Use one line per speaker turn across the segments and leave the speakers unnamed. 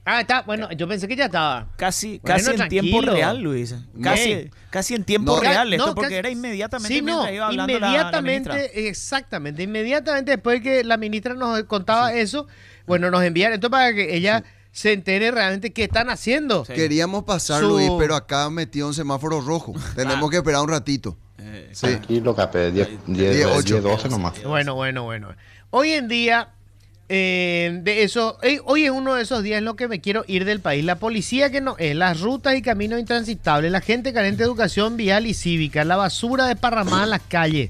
Ah, está, bueno, yo pensé que ya estaba.
Casi
Bueno,
en tiempo
tranquilo.
real, Luis. Casi en tiempo
No,
real esto,
no,
porque
casi-
era inmediatamente
Sí,
mientras
no,
iba hablando la ministra.
inmediatamente, exactamente, inmediatamente después de que la ministra nos contaba eso, bueno, nos envían esto para que ella se entere realmente qué están haciendo.
Sí.
Queríamos pasar,
Su-
Luis, pero acá metió un semáforo rojo. Tenemos que esperar un ratito. Sí.
Tranquilo, Capé, 10,
10, 8.
12 nomás.
Bueno. Hoy en día, hoy es uno de esos días en los que me quiero ir del país. La policía que no es, las rutas y caminos intransitables, la gente carente de educación vial y cívica, la basura desparramada en las calles,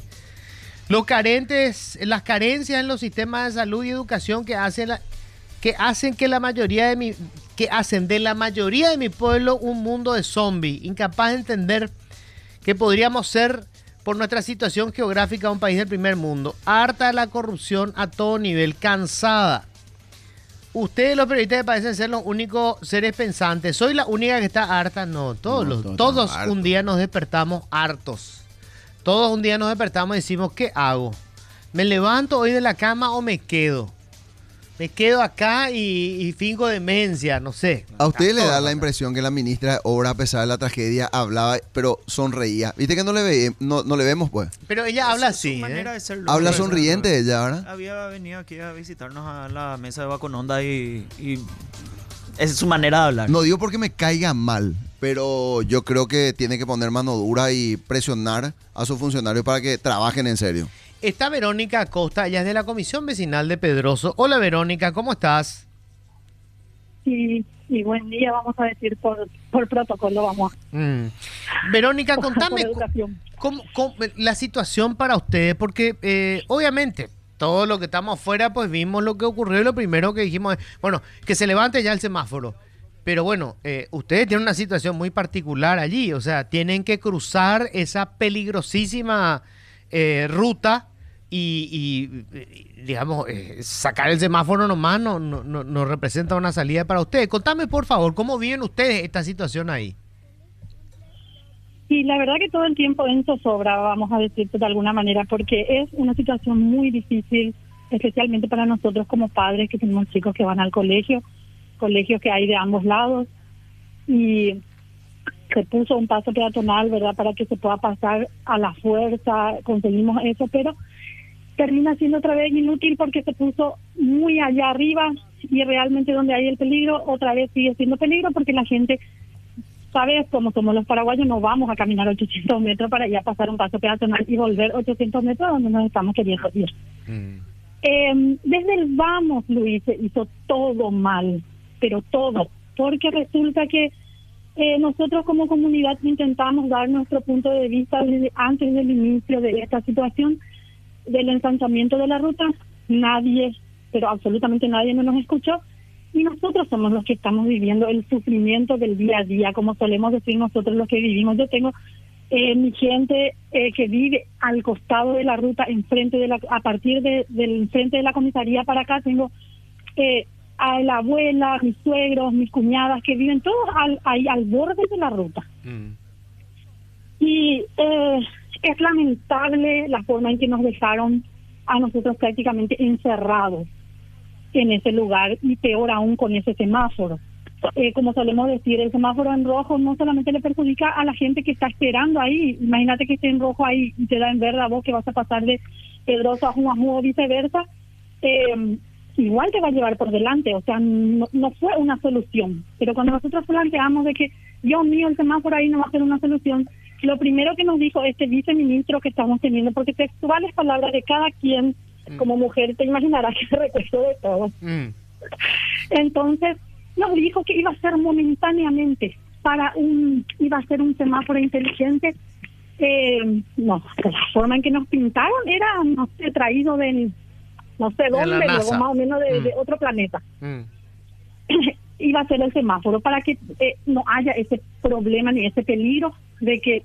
las carencias en los sistemas de salud y educación que hacen de la mayoría de mi pueblo un mundo de zombies, incapaz de entender que podríamos ser, por nuestra situación geográfica, un país del primer mundo, harta de la corrupción a todo nivel, cansada. Ustedes, los periodistas, parecen ser los únicos seres pensantes. ¿Soy la única que está harta? No, todos
estamos hartos.
un día nos despertamos hartos. Todos un día nos despertamos y decimos, ¿qué hago? ¿Me levanto hoy de la cama o me quedo? Me quedo acá y fingo demencia, no sé.
¿A usted le da
Todo.
la impresión que la ministra Obra, a pesar de la tragedia, hablaba, pero sonreía? ¿Viste que no le vemos, pues?
Pero ella habla
Su
así,
manera
¿eh?
de ser,
Habla
Luis.
sonriente ella, ¿verdad?
Había venido aquí a visitarnos a la mesa de Bacononda y es su manera de hablar.
No digo porque me caiga mal, pero yo creo que tiene que poner mano dura y presionar a sus funcionarios para que trabajen en serio.
Está Verónica Acosta, ella es de la Comisión Vecinal de Pedroso. Hola Verónica, ¿cómo estás?
Y buen día, vamos a decir, por protocolo, vamos
Verónica,
por
contame
educación.
cómo la situación para ustedes, porque obviamente todo lo que estamos afuera, pues vimos lo que ocurrió y lo primero que dijimos es, bueno, que se levante ya el semáforo. Pero bueno, ustedes tienen una situación muy particular allí, o sea, tienen que cruzar esa peligrosísima ruta y, digamos, sacar el semáforo nomás no representa una salida para ustedes. Contame, por favor, ¿cómo viven ustedes esta situación ahí?
Y la verdad que todo el tiempo en zozobra, vamos a decirte de alguna manera, porque es una situación muy difícil, especialmente para nosotros como padres que tenemos chicos que van al colegios que hay de ambos lados, y se puso un paso peatonal, ¿verdad?, para que se pueda pasar a la fuerza, conseguimos eso, pero termina siendo otra vez inútil porque se puso muy allá arriba y realmente donde hay el peligro, otra vez sigue siendo peligro porque la gente, ¿sabes? Como somos los paraguayos, no vamos a caminar 800 metros para ya pasar un paso peatonal y volver 800 metros donde nos estamos queriendo ir. Desde el vamos, Luis, se hizo todo mal, pero todo, porque resulta que nosotros como comunidad intentamos dar nuestro punto de vista desde antes del inicio de esta situación, del ensanchamiento de la ruta. Nadie, pero absolutamente nadie no nos escuchó, y nosotros somos los que estamos viviendo el sufrimiento del día a día, como solemos decir nosotros los que vivimos. Yo tengo mi gente que vive al costado de la ruta, enfrente de a partir del frente de la comisaría para acá, tengo a la abuela, mis suegros, mis cuñadas, que viven todos ahí al borde de la ruta. Y es lamentable la forma en que nos dejaron a nosotros prácticamente encerrados en ese lugar, y peor aún con ese semáforo. Como solemos decir, el semáforo en rojo no solamente le perjudica a la gente que está esperando ahí. Imagínate que esté en rojo ahí y te da en verde a vos que vas a pasar de Pedroso a Juajú o viceversa. Igual te va a llevar por delante, o sea, no fue una solución. Pero cuando nosotros planteamos de que, Dios mío, el semáforo ahí no va a ser una solución, lo primero que nos dijo este viceministro que estamos teniendo, porque textuales palabras de cada quien, como mujer, te imaginarás que se recuerdo de todo. Entonces, nos dijo que iba a ser momentáneamente, iba a ser un semáforo inteligente. No, la forma en que nos pintaron era, no sé, traído del, no sé dónde, luego más o menos de otro planeta. Iba a ser el semáforo para que no haya ese problema ni ese peligro de que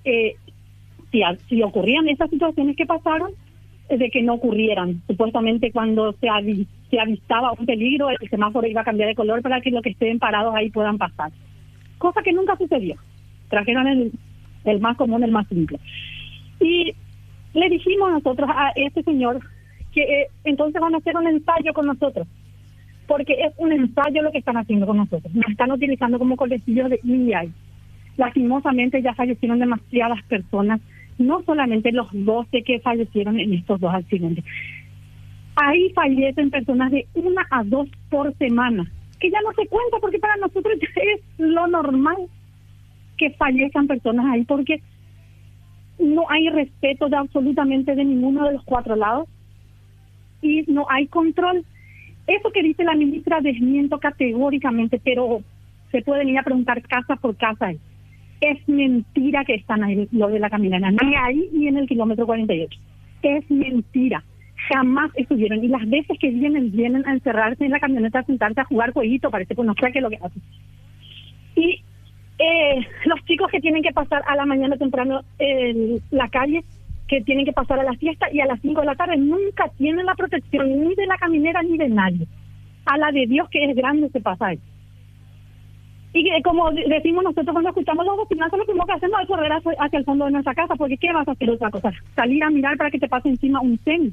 si ocurrían esas situaciones que pasaron, de que no ocurrieran. Supuestamente cuando se avistaba un peligro, el semáforo iba a cambiar de color para que los que estén parados ahí puedan pasar. Cosa que nunca sucedió. Trajeron el más común, el más simple. Y le dijimos nosotros a este señor que entonces van a hacer un ensayo con nosotros. porque es un ensayo lo que están haciendo con nosotros. Nos están utilizando como colegio de India. Lastimosamente ya fallecieron demasiadas personas, no solamente los 12 que fallecieron en estos 2 accidentes. Ahí fallecen personas de 1 a 2 por semana, que ya no se cuenta porque para nosotros ya es lo normal que fallezcan personas ahí, porque no hay respeto de absolutamente de ninguno de los 4 lados y no hay control. Eso que dice la ministra desmiento categóricamente, pero se pueden ir a preguntar casa por casa. Es mentira que están ahí lo de la caminera, ni ahí ni en el kilómetro 48. Es mentira. Jamás estuvieron. Y las veces que vienen a encerrarse en la camioneta, a sentarse a jugar jueguito, parece que no sé qué es lo que hacen. Y los chicos que tienen que pasar a la mañana temprano en la calle, que tienen que pasar a la fiesta y a las 5 de la tarde, nunca tienen la protección ni de la caminera ni de nadie. A la de Dios, que es grande, se pasa ahí. Y que, como decimos nosotros cuando escuchamos los bocinazos, lo primero que hacemos es correr hacia el fondo de nuestra casa, porque ¿qué vas a hacer otra cosa? Salir a mirar para que te pase encima un tren.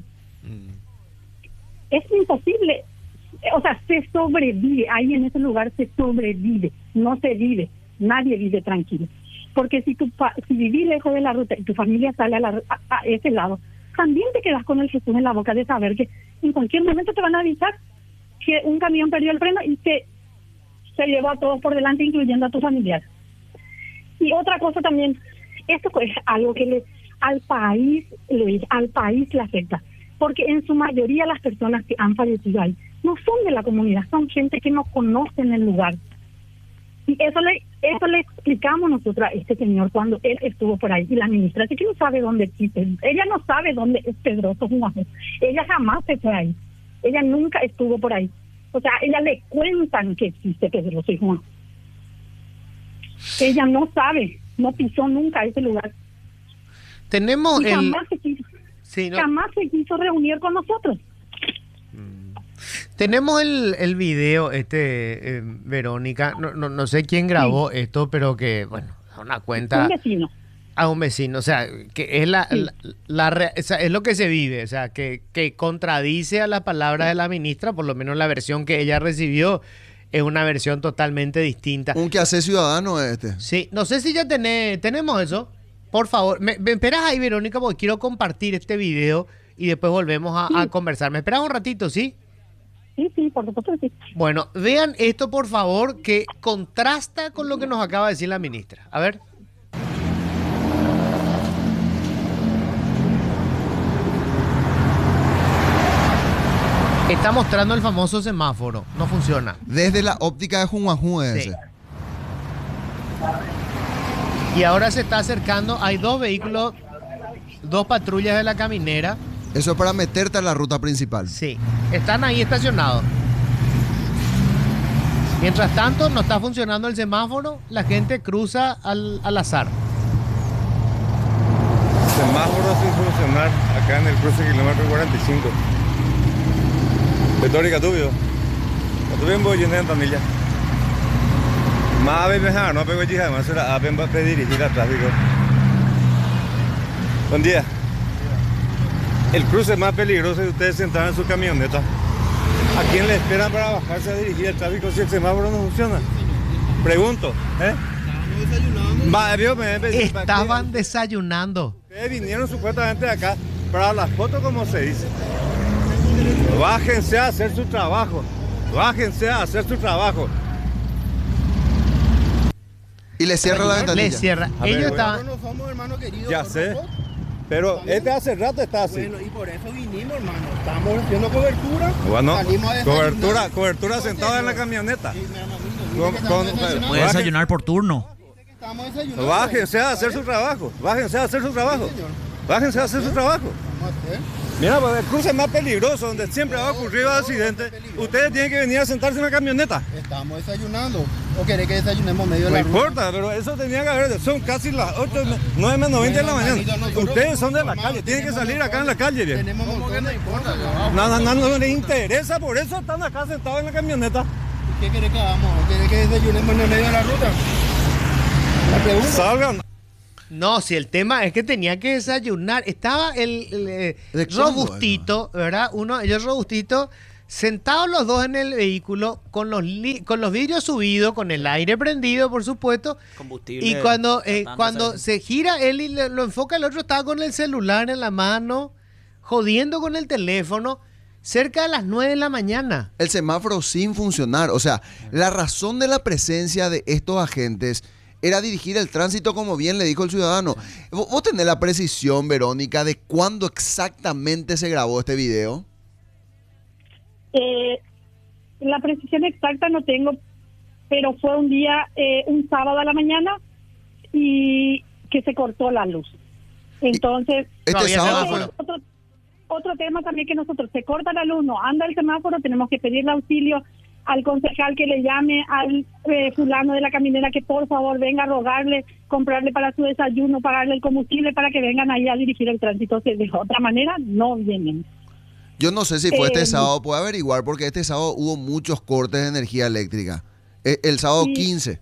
Es imposible. O sea, se sobrevive. Ahí en ese lugar se sobrevive. No se vive. Nadie vive tranquilo. Porque si vivís lejos de la ruta y tu familia sale a ese lado, también te quedas con el Jesús en la boca de saber que en cualquier momento te van a avisar que un camión perdió el freno y se llevó a todos por delante, incluyendo a tu familiar. Y otra cosa también, esto es algo que al país le afecta, porque en su mayoría las personas que han fallecido ahí no son de la comunidad, son gente que no conocen el lugar. Y eso le explicamos nosotros a este señor cuando él estuvo por ahí. Y la ministra sí que no sabe dónde existe. Ella no sabe dónde es Pedroso Juan. Ella jamás se fue ahí. Ella nunca estuvo por ahí. O sea, ella le cuentan que existe Pedroso Juan. Ella no sabe, no pisó nunca ese lugar.
Tenemos
y jamás jamás se quiso reunir con nosotros.
Tenemos el video, Verónica, no sé quién grabó esto, pero que, bueno, a una cuenta...
Un vecino.
A un vecino, o sea, que es o sea, es lo que se vive, o sea, que contradice a las palabras de la ministra, por lo menos la versión que ella recibió es una versión totalmente distinta.
Un quehacer ciudadano es este.
Sí, no sé si ya tenemos eso. Por favor, me esperas ahí, Verónica, porque quiero compartir este video y después volvemos a conversar. ¿Me esperas un ratito, sí?
Sí, por supuesto que sí.
Bueno, vean esto, por favor, que contrasta con lo que nos acaba de decir la ministra. A ver. Está mostrando el famoso semáforo. No funciona.
Desde la óptica de Jumajú ese.
Sí. Y ahora se está acercando. Hay 2 vehículos, 2 patrullas de la caminera.
Eso es para meterte a la ruta principal.
Sí, están ahí estacionados. Mientras tanto, no está funcionando el semáforo, la gente cruza al azar.
Semáforo sin funcionar acá en el cruce kilómetro 45. Petórica tuyo. Tuvimos voy en Tanilla. Más mejor, no pego hija, más era a pedir dirigir al tráfico. Buen día. El cruce más peligroso es ustedes sentar en su camioneta. ¿A quién le esperan para bajarse a dirigir el tráfico si el semáforo no funciona? Pregunto,
Estaban desayunando.
Ustedes vinieron supuestamente de acá para las fotos, como se dice. Bájense a hacer su trabajo. Bájense a hacer su trabajo.
Y le cierra la ventanilla.
Le cierra. Ellos estaban...
No somos hermanos queridos.
Ya sé. Pero hace rato está así.
Bueno, y por eso vinimos, hermano. Estamos haciendo cobertura.
Bueno,
salimos a desayunar.
cobertura sentado en la camioneta.
Puede desayunar por turno.
Estamos desayunando.
Bájense a hacer su trabajo. Bájense a hacer su trabajo. Bájense a hacer su trabajo.
Vamos a hacer.
Mira, pues el cruce más peligroso, donde siempre va a ocurrir accidentes. Ustedes tienen que venir a sentarse en la camioneta.
Estamos desayunando. ¿O querés que desayunemos medio de
No
la ruta?
importa, pero eso tenía que haber. Son casi las 8, 9 menos 20 de la mañana. Ustedes son de la calle, tienen que salir acá en la calle. Bien.
Tenemos montón de cosas.
No les interesa, por eso están acá sentados en la camioneta.
¿Qué querés que hagamos? ¿O querés que desayunemos en el medio de la ruta? La pregunta.
Salgan.
No, si el tema es que tenía que desayunar. Estaba el
¿De cuándo,
robustito, ¿verdad? Ellos robustito, sentados los dos en el vehículo, con con los vidrios subidos, con el aire prendido, por supuesto.
Combustible.
Y cuando
tratándose de-
se gira él y lo enfoca, el otro estaba con el celular en la mano, jodiendo con el teléfono, cerca de las 9 de la mañana.
El semáforo sin funcionar. O sea, la razón de la presencia de estos agentes era dirigir el tránsito, como bien le dijo el ciudadano. ¿Vos tenés la precisión, Verónica, de cuándo exactamente se grabó este video?
La precisión exacta no tengo, pero fue un día, un sábado a la mañana, y que se cortó la luz. Entonces,
Este
Todavía
sábado
semáforo.
fue.
otro tema también, que nosotros, se corta la luz, no anda el semáforo, tenemos que pedirle auxilio al concejal, que le llame al fulano de la caminera, que por favor venga a rogarle, comprarle para su desayuno, pagarle el combustible para que vengan ahí a dirigir el tránsito. De otra manera no vienen.
Yo no sé si fue este
Eh,
sábado, puedo averiguar, porque este sábado hubo muchos cortes de energía eléctrica. El sábado
Sí.
15.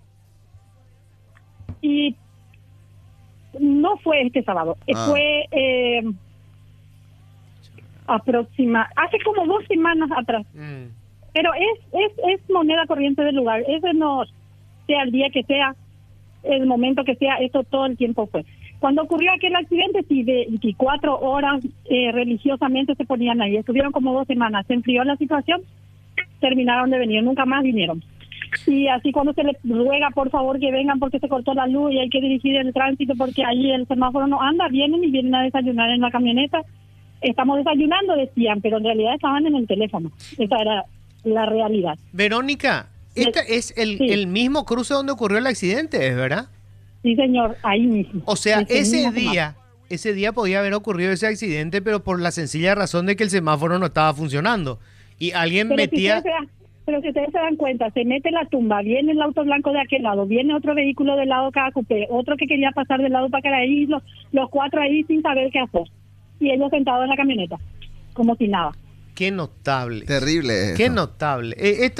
Y no fue este sábado,
Ah.
fue hace como 2 semanas atrás. Pero es moneda corriente del lugar. Ese no, sea el día que sea, el momento que sea, eso todo el tiempo fue. Cuando ocurrió aquel accidente, sí, de 24 horas religiosamente se ponían ahí. Estuvieron como 2 semanas. Se enfrió la situación, terminaron de venir, nunca más vinieron. Y así cuando se les ruega, por favor, que vengan porque se cortó la luz y hay que dirigir el tránsito porque ahí el semáforo no anda, vienen y vienen a desayunar en la camioneta. Estamos desayunando, decían, pero en realidad estaban en el teléfono. Esa era la realidad.
Verónica, este es
Sí.
el mismo cruce donde ocurrió el accidente, ¿es verdad?
Sí, señor, ahí mismo.
O sea,
Ese mismo
ese día podía haber ocurrido ese accidente, pero por la sencilla razón de que el semáforo no estaba funcionando. Y alguien
Pero
metía...
pero si ustedes se dan cuenta, se mete la tumba, viene el auto blanco de aquel lado, viene otro vehículo del lado cada cupé, otro que quería pasar del lado para acá, y los 4 ahí sin saber qué hacer. Y ellos sentados en la camioneta, como si nada.
Qué notable.
Terrible.
Qué
esto.
notable.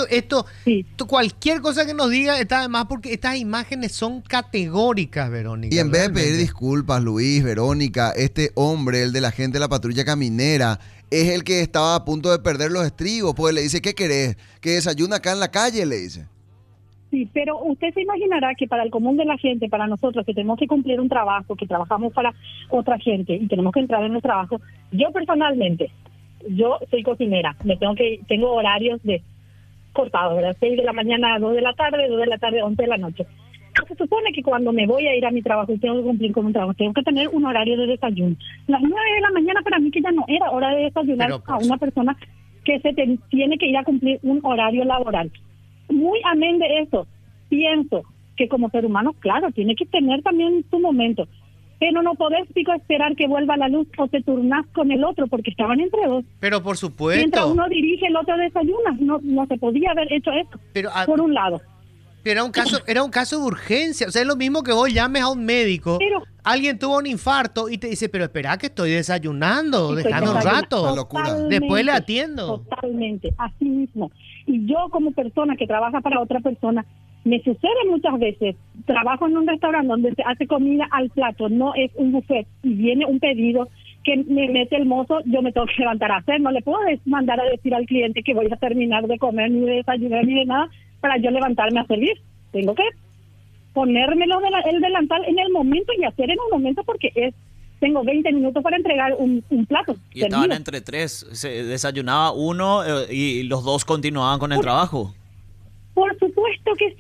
Sí.
Cualquier cosa que nos diga está de más, porque estas imágenes son categóricas, Verónica.
Y en vez de pedir
realmente.
disculpas, Luis, Verónica, este hombre, el de la gente de la patrulla caminera, es el que estaba a punto de perder los estribos, pues le dice, ¿qué querés? Que desayuna acá en la calle, le dice.
Sí, pero usted se imaginará que para el común de la gente, para nosotros que tenemos que cumplir un trabajo, que trabajamos para otra gente y tenemos que entrar en el trabajo, yo personalmente, yo soy cocinera, tengo horarios de cortados, ¿verdad? 6 de la mañana a 2 de la tarde, 2 de la tarde a 11 de la noche. Se supone que cuando me voy a ir a mi trabajo y tengo que cumplir con un trabajo, tengo que tener un horario de desayuno. Las 9 de la mañana para mí que ya no era hora de desayunar
Pero,
a una persona que tiene que ir a cumplir un horario laboral. Muy amén de eso, pienso que como ser humano, claro, tiene que tener también su momento, pero no podés, pico, esperar que vuelva la luz o te turnás con el otro, porque estaban entre dos.
Pero por supuesto.
Mientras uno dirige, el otro desayuna. No se podía haber hecho esto,
Pero,
por un lado.
Pero era un caso de urgencia. O sea, es lo mismo que vos llames a un médico.
Pero-
Alguien tuvo un infarto y te dice, pero espera que estoy desayunando,
Estoy
dejando un
desayunando.
rato.
Una locura.
Totalmente,
Después le atiendo.
Totalmente, así mismo. Y yo como persona que trabaja para otra persona, me sucede muchas veces, trabajo en un restaurante donde se hace comida al plato, no es un buffet, y viene un pedido que me mete el mozo, yo me tengo que levantar a hacer, no le puedo mandar a decir al cliente que voy a terminar de comer, ni de desayunar, ni de nada, para yo levantarme a servir. Tengo que ponérmelo el delantal en el momento y hacer en un momento, porque tengo 20 minutos para entregar un plato.
Y estaban
servido.
entre 3. Se desayunaba uno y los 2 continuaban con el trabajo.
Por supuesto que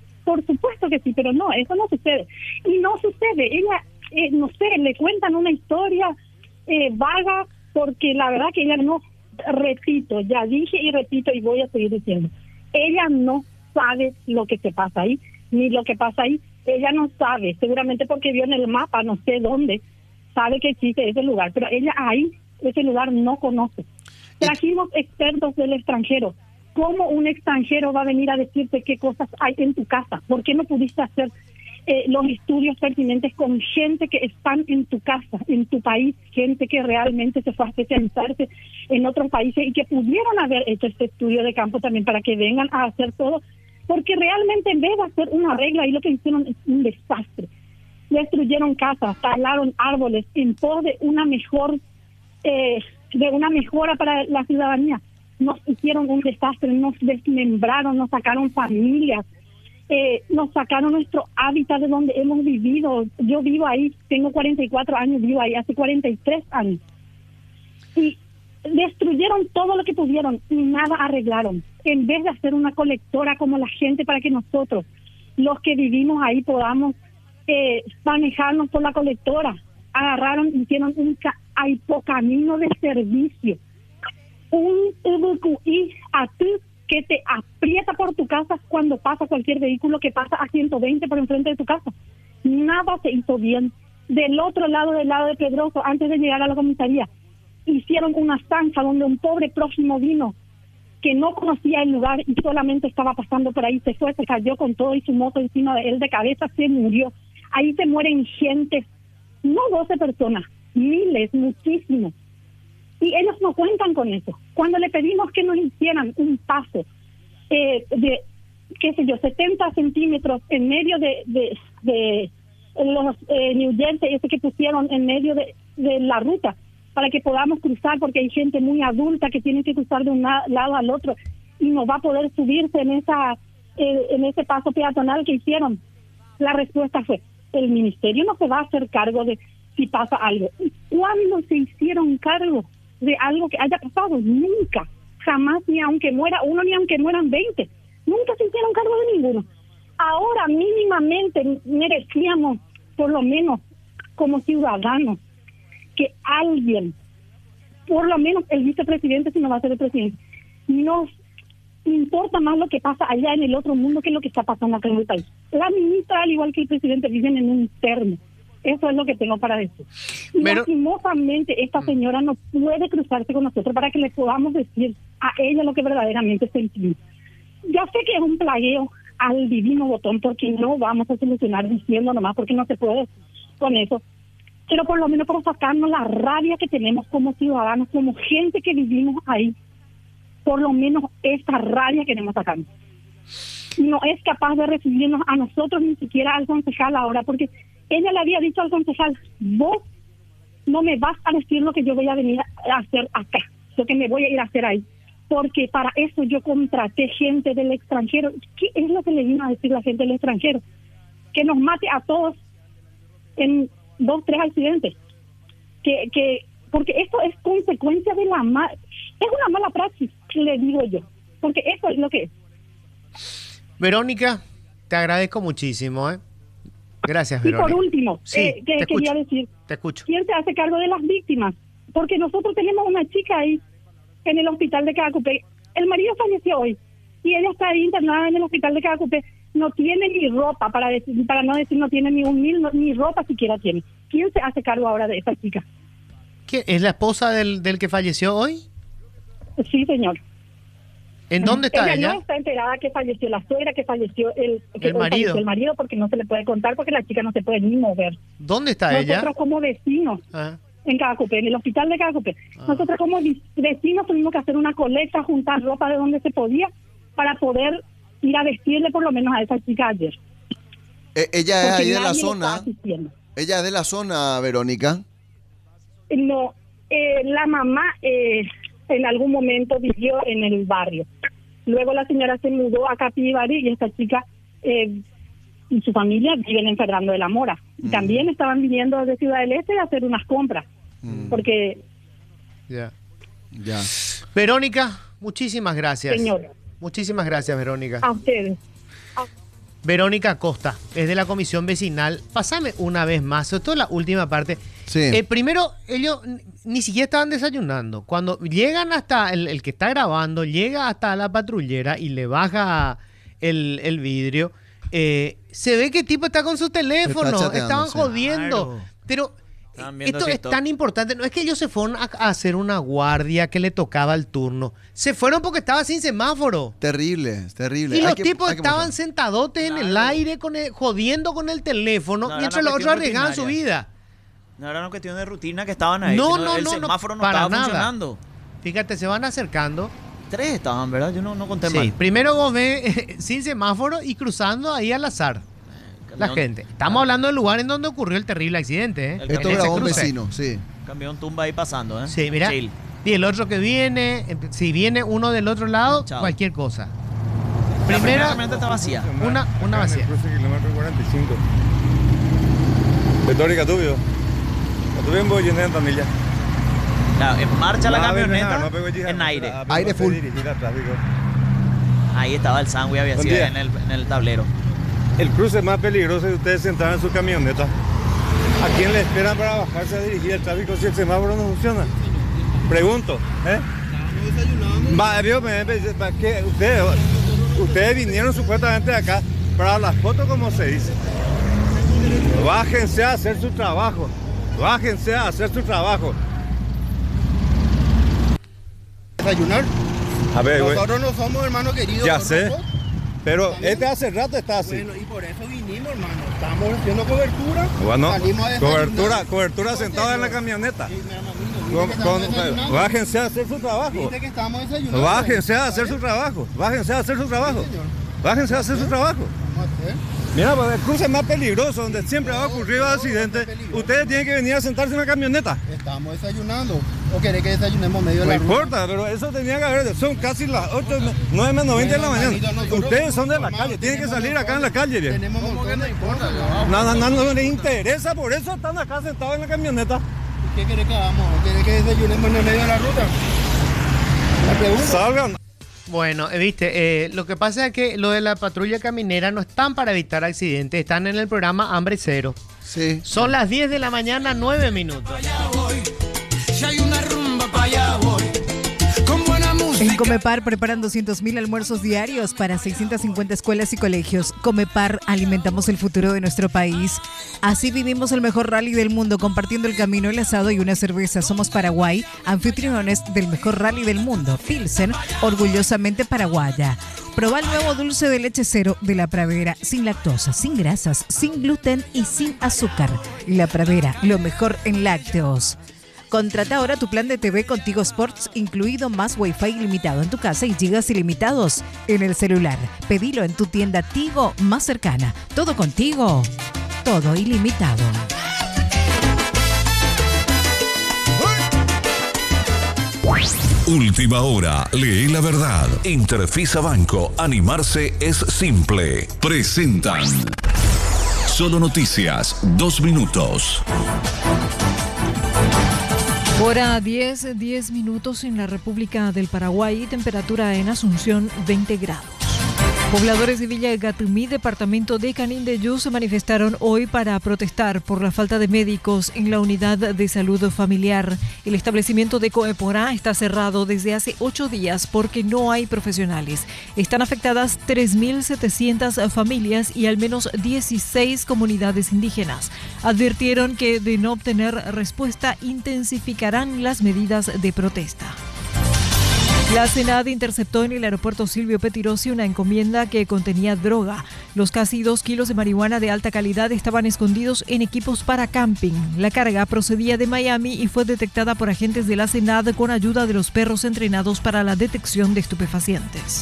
sí, pero no, eso no sucede. Y no sucede. Ella, no sé, le cuentan una historia vaga, porque la verdad que ella no, repito, ya dije y repito y voy a seguir diciendo, ella no sabe lo que se pasa ahí, ni lo que pasa ahí. Ella no sabe, seguramente porque vio en el mapa, no sé dónde, sabe que existe ese lugar, pero ella ahí, ese lugar no conoce. Trajimos expertos del extranjero. ¿Cómo un extranjero va a venir a decirte qué cosas hay en tu casa? ¿Por qué no pudiste hacer los estudios pertinentes con gente que están en tu casa, en tu país, gente que realmente se fue a especializarse en otros países y que pudieron haber hecho este estudio de campo también para que vengan a hacer todo? Porque realmente en vez de hacer una regla, ahí lo que hicieron es un desastre. Destruyeron casas, talaron árboles en pos de una mejora para la ciudadanía. nos hicieron un desastre, nos desmembraron, nos sacaron familias, nos sacaron nuestro hábitat de donde hemos vivido. Yo vivo ahí, tengo 44 años, vivo ahí hace 43 años. Y destruyeron todo lo que pudieron y nada arreglaron. En vez de hacer una colectora como la gente para que nosotros, los que vivimos ahí, podamos manejarnos por la colectora, agarraron, hicieron un camino de servicio, un UBQI a ti que te aprieta por tu casa cuando pasa cualquier vehículo que pasa a 120 por enfrente de tu casa. Nada se hizo bien. Del otro lado, del lado de Pedroso, antes de llegar a la comisaría, hicieron una zanja donde un pobre prójimo vino que no conocía el lugar y solamente estaba pasando por ahí, se fue, se cayó con todo y su moto encima de él de cabeza, se murió. Ahí se mueren gente, no 12 personas, miles, muchísimos. Y ellos no cuentan con eso. Cuando le pedimos que nos hicieran un paso de, qué sé yo, 70 centímetros en medio de los New Jersey, ese que pusieron en medio de la ruta, para que podamos cruzar, porque hay gente muy adulta que tiene que cruzar de un lado al otro y no va a poder subirse en ese paso peatonal que hicieron. La respuesta fue, el ministerio no se va a hacer cargo de si pasa algo. ¿Y cuándo se hicieron cargo de algo que haya pasado? Nunca, jamás, ni aunque muera uno, ni aunque mueran 20. Nunca se hicieron cargo de ninguno. Ahora mínimamente merecíamos, por lo menos como ciudadanos, que alguien, por lo menos el vicepresidente, si no va a ser el presidente, nos importa más lo que pasa allá en el otro mundo que lo que está pasando acá en el país. La ministra, al igual que el presidente, viven en un termo. Eso es lo que tengo para decir. Y
Pero
lastimosamente esta señora no puede cruzarse con nosotros para que le podamos decir a ella lo que verdaderamente sentimos. Ya sé que es un plagueo al divino botón, porque no vamos a solucionar diciendo nomás, porque no se puede con eso, pero por lo menos para sacarnos la rabia que tenemos como ciudadanos, como gente que vivimos ahí, por lo menos esta rabia queremos sacarnos. No es capaz de recibirnos a nosotros, ni siquiera al concejal ahora, porque ella le había dicho al concejal, vos no me vas a decir lo que yo voy a venir a hacer acá, lo que me voy a ir a hacer ahí, porque para eso yo contraté gente del extranjero. ¿Qué es lo que le vino a decir la gente del extranjero? Que nos mate a todos en 2, 3 accidentes, porque esto es consecuencia de es una mala praxis, le digo yo, porque eso es lo que es.
Verónica, te agradezco muchísimo, ¿eh? Gracias,
Y
Verónica.
por último,
Sí,
que
te
quería
escucho,
decir,
te escucho.
¿quién se hace cargo de las víctimas? Porque nosotros tenemos una chica ahí en el hospital de Cacupé, el marido falleció hoy y ella está ahí internada en el hospital de Cacupé. No tiene ni ropa, para no decir no tiene ni ni ropa siquiera tiene. ¿Quién se hace cargo ahora de esta chica?
¿Qué, es la esposa del que falleció hoy?
Sí, señor.
¿En dónde está ella?
No está enterada que falleció la suegra, que falleció
El marido.
falleció el marido, porque no se le puede contar, porque la chica no se puede ni mover.
¿Dónde está
Nosotros
ella?
como vecinos
Ah,
en Cacupé, en el hospital de Cacupé, nosotros como vecinos tuvimos que hacer una colecta, juntar ropa de donde se podía para poder ir a vestirle por lo menos a esa chica ayer.
Ella es
Porque
ahí de la
nadie le
zona.
está asistiendo.
Ella es de la zona, Verónica.
No, la mamá en algún momento vivió en el barrio. Luego la señora se mudó a Capibari y esta chica y su familia viven en Fernando de la Mora. Y también estaban viniendo de Ciudad del Este a hacer unas compras. Porque,
ya.
Ya.
Verónica, muchísimas gracias.
señor,
Muchísimas gracias, Verónica.
a ustedes.
Verónica Costa, es de la comisión vecinal. Pásame una vez más, sobre todo la última parte.
Sí.
Primero, ellos ni siquiera estaban desayunando. Cuando llegan hasta el que está grabando, llega hasta la patrullera y le baja el vidrio, se ve que el tipo está con su teléfono.
Está chateando,
Estaban
sí.
jodiendo.
Claro.
Pero
Estaban viendo
esto es
TikTok.
tan importante. No es que ellos se fueron a hacer una guardia que le tocaba el turno. Se fueron porque estaba sin semáforo.
Terrible, terrible.
Y
Hay
los
que-
tipos
hay que
estaban
mostrar.
sentadotes en el aire, jodiendo con el teléfono,
No, era
mientras
una
los otros
cuestión
arriesgaban su
rutinaria.
vida.
No era una cuestión de rutina que estaban ahí.
No,
sino
no,
el
no,
semáforo no
para
estaba
nada.
funcionando.
Fíjate, se van acercando.
3 estaban, ¿verdad? Yo no conté
Sí,
mal.
primero vos ves sin semáforo y cruzando ahí al azar la
Camión-
gente. Estamos hablando del lugar en donde ocurrió el terrible accidente, ¿eh?
El
Esto
En ese
grabó un
cruce.
vecino, sí.
Camión tumba ahí pasando, ¿eh?
Sí, mira.
Chill.
Y el otro que viene, si viene uno del otro lado,
Chao.
cualquier cosa.
La primera
Primera,
camioneta está vacía.
una
Acá en el
vacía.
cruce kilómetro 45. Vettori Catubio. Catubio en Boyene, en Tanilla.
Claro, en marcha la
No,
camioneta
no pego allí,
en aire.
Aire full.
dirigir al tráfico.
Ahí estaba el sándwich, había
Buen
sido
día.
en el tablero.
El cruce más peligroso es ustedes sentar en su camioneta. ¿A quién le esperan para bajarse a dirigir el tráfico si el semáforo no funciona? Pregunto, ¿eh? Va, vio, ¿para qué? Ustedes vinieron supuestamente de acá para las fotos, como se dice. Bájense a hacer su trabajo. Bájense a hacer su trabajo.
Desayunar.
A ver, güey.
Nosotros no somos hermanos queridos.
Ya
nosotros
sé.
dos.
Pero este hace rato está así.
Bueno, y por eso vinimos, hermano. Estamos haciendo cobertura.
Bueno,
Salimos a desayunar.
cobertura sentada en la camioneta.
Sí, mi hermano, dice que estamos desayunando.
Bájense a hacer su trabajo.
Dice que estamos desayunando.
Bájense a hacer su trabajo. Bájense a hacer su trabajo. Bájense a hacer su trabajo.
Vamos a hacer.
Mira, pues el cruce más peligroso, donde siempre ha ocurrido accidentes. Ustedes tienen que venir a sentarse en la camioneta.
Estamos desayunando. ¿O querés que desayunemos medio de
No
la ruta?
importa, pero eso tenía que haber. Son casi las 8, 9 menos 20 de la mañana. Ustedes son de la calle, tienen que salir acá en la calle, viejo.
Tenemos montones de cosas.
No les interesa, por eso están acá sentados en la camioneta.
¿Qué querés que hagamos? ¿O querés que desayunemos en el medio de la ruta? La pregunta.
Salgan.
Bueno, viste, lo que pasa es que lo de la patrulla caminera no están para evitar accidentes, están en el programa Hambre Cero.
Sí.
Son las 10 de la mañana, 9 minutos.
Si hay una rumba para allá voy. Con buena música.
En Comepar preparan 200.000 almuerzos diarios para 650 escuelas y colegios. Comepar, alimentamos el futuro de nuestro país. Así vivimos el mejor rally del mundo, compartiendo el camino, el asado y una cerveza. Somos Paraguay, anfitriones del mejor rally del mundo. Pilsen, orgullosamente paraguaya. Proba el nuevo dulce de leche cero de La Pradera, sin lactosa, sin grasas, sin gluten y sin azúcar. La Pradera, lo mejor en lácteos. Contrata ahora tu plan de TV con Tigo Sports, incluido más Wi-Fi ilimitado en tu casa y gigas ilimitados en el celular. Pedilo en tu tienda Tigo más cercana. Todo contigo, todo ilimitado.
Última hora, lee la verdad. Interfisa Banco, animarse es simple. Presentan Solo Noticias, 2 minutos.
Hora 10 minutos en la República del Paraguay, temperatura en Asunción 20 grados. Pobladores de Villa Gatumí, departamento de Canindeyú, se manifestaron hoy para protestar por la falta de médicos en la unidad de salud familiar. El establecimiento de Coeporá está cerrado desde hace 8 días porque no hay profesionales. Están afectadas 3.700 familias y al menos 16 comunidades indígenas. Advirtieron que de no obtener respuesta intensificarán las medidas de protesta. La SENAD interceptó en el aeropuerto Silvio Pettirossi una encomienda que contenía droga. Los casi 2 kilos de marihuana de alta calidad estaban escondidos en equipos para camping. La carga procedía de Miami y fue detectada por agentes de la SENAD con ayuda de los perros entrenados para la detección de estupefacientes.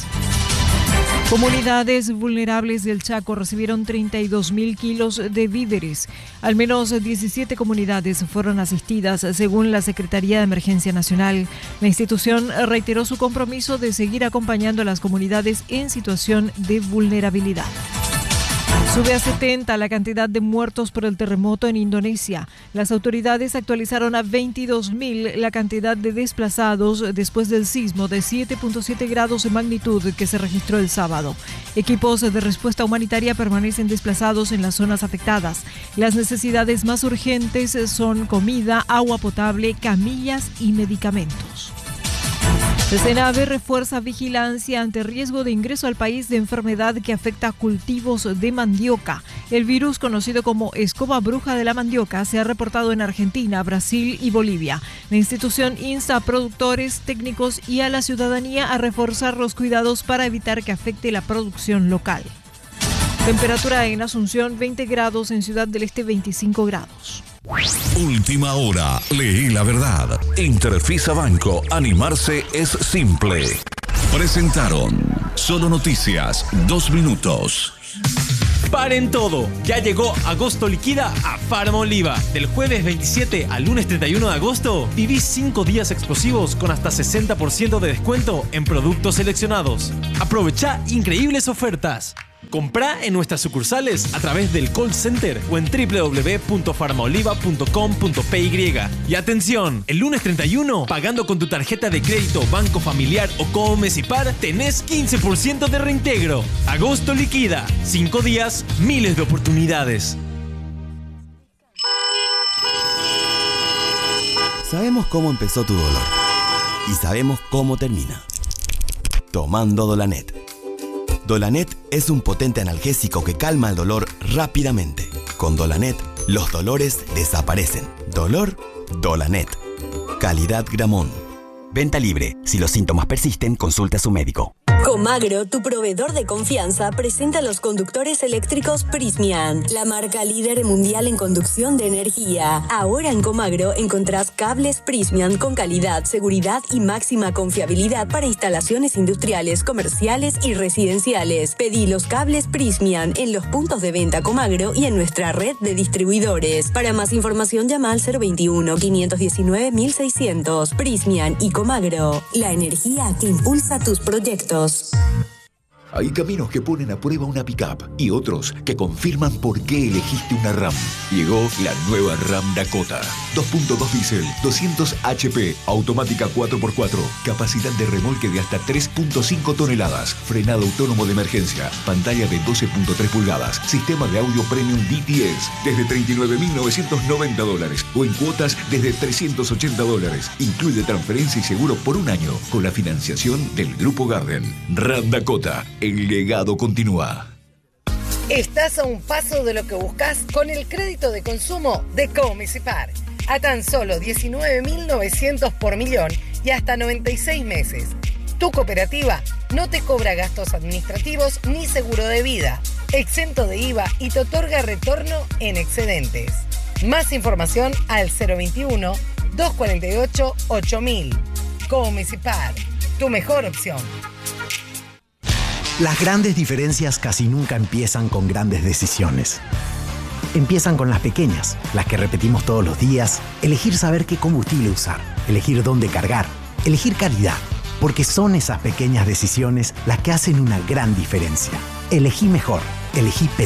Comunidades vulnerables del Chaco recibieron 32.000 kilos de víveres. Al menos 17 comunidades fueron asistidas, según la Secretaría de Emergencia Nacional. La institución reiteró su compromiso de seguir acompañando a las comunidades en situación de vulnerabilidad. Sube a 70 la cantidad de muertos por el terremoto en Indonesia. Las autoridades actualizaron a 22.000 la cantidad de desplazados después del sismo de 7.7 grados de magnitud que se registró el sábado. Equipos de respuesta humanitaria permanecen desplazados en las zonas afectadas. Las necesidades más urgentes son comida, agua potable, camillas y medicamentos. El SENAVE refuerza vigilancia ante riesgo de ingreso al país de enfermedad que afecta a cultivos de mandioca. El virus, conocido como escoba bruja de la mandioca, se ha reportado en Argentina, Brasil y Bolivia. La institución insta a productores, técnicos y a la ciudadanía a reforzar los cuidados para evitar que afecte la producción local. Temperatura en Asunción 20 grados, en Ciudad del Este 25 grados.
Última hora, lee la verdad. Interfisa Banco, animarse es simple. Presentaron Solo Noticias, 2 minutos.
Paren todo, ya llegó Agosto Liquida a Farmoliva. Del jueves 27 al lunes 31 de agosto, viví 5 días explosivos con hasta 60% de descuento en productos seleccionados. Aprovecha increíbles ofertas. Comprá en nuestras sucursales a través del call center o en www.farmaoliva.com.py. Y atención, el lunes 31, pagando con tu tarjeta de crédito Banco Familiar o Comecipar, tenés 15% de reintegro. Agosto Liquida, 5 días, miles de oportunidades.
Sabemos cómo empezó tu dolor y sabemos cómo termina. Tomando Dolanet. Dolanet es un potente analgésico que calma el dolor rápidamente. Con Dolanet, los dolores desaparecen. Dolor, Dolanet. Calidad Gramón. Venta libre. Si los síntomas persisten, consulte a su médico.
Comagro, tu proveedor de confianza, presenta los conductores eléctricos Prysmian, la marca líder mundial en conducción de energía. Ahora en Comagro encontrás cables Prysmian con calidad, seguridad y máxima confiabilidad para instalaciones industriales, comerciales y residenciales. Pedí los cables Prysmian en los puntos de venta Comagro y en nuestra red de distribuidores. Para más información llama al 021-519-1600. Prysmian y Comagro, la energía que impulsa tus proyectos.
Hay caminos que ponen a prueba una pick-up y otros que confirman por qué elegiste una RAM. Llegó la nueva RAM Dakota. 2.2 diésel, 200 HP, automática 4x4, capacidad de remolque de hasta 3.5 toneladas, frenado autónomo de emergencia, pantalla de 12.3 pulgadas, sistema de audio premium DTS, desde $39.990 o en cuotas desde $380. Incluye transferencia y seguro por un año con la financiación del Grupo Garden. RAM Dakota. El legado continúa.
Estás a un paso de lo que buscas con el crédito de consumo de Comecipar. A tan solo 19.900 por millón y hasta 96 meses. Tu cooperativa no te cobra gastos administrativos ni seguro de vida, exento de IVA y te otorga retorno en excedentes. Más información al 021-248-8000. Comecipar, tu mejor opción.
Las grandes diferencias casi nunca empiezan con grandes decisiones. Empiezan con las pequeñas, las que repetimos todos los días. Elegir saber qué combustible usar, elegir dónde cargar, elegir calidad. Porque son esas pequeñas decisiones las que hacen una gran diferencia. Elegí mejor, elegí Petróleos